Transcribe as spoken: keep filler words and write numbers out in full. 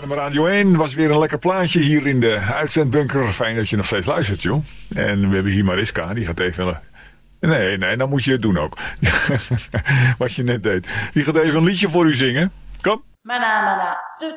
Maar Radio één was weer een lekker plaatje hier in de uitzendbunker. Fijn dat je nog steeds luistert, joh. En we hebben hier Mariska, die gaat even... Nee, nee, dan moet je het doen ook. Wat je net deed. Die gaat even een liedje voor u zingen. Kom. Mana, mana, toet